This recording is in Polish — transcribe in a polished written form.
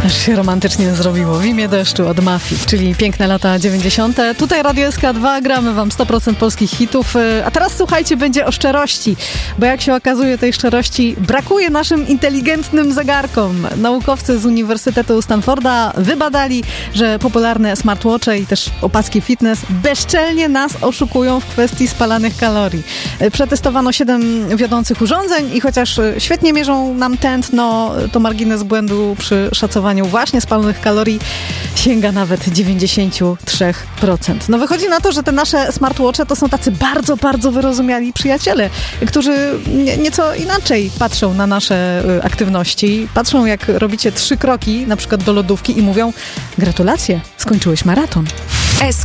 Aż się romantycznie zrobiło. W imię deszczu od Mafii, czyli piękne lata 90. Tutaj Radio SK2, gramy wam 100% polskich hitów. A teraz słuchajcie, będzie o szczerości, bo jak się okazuje, tej szczerości brakuje naszym inteligentnym zegarkom. Naukowcy z Uniwersytetu Stanforda wybadali, że popularne smartwatche i też opaski fitness bezczelnie nas oszukują w kwestii spalanych kalorii. Przetestowano 7 wiodących urządzeń i chociaż świetnie mierzą nam tętno, to margines błędu przy szacowaniu właśnie spalonych kalorii sięga nawet 93%. No wychodzi na to, że te nasze smartwatche to są tacy bardzo, bardzo wyrozumiali przyjaciele, którzy nieco inaczej patrzą na nasze aktywności. Patrzą, jak robicie 3 kroki, na przykład do lodówki i mówią: gratulacje, skończyłeś maraton.